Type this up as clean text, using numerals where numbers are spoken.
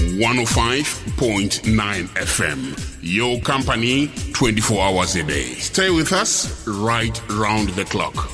105.9 FM. Your company 24 hours a day. Stay with us right round the clock.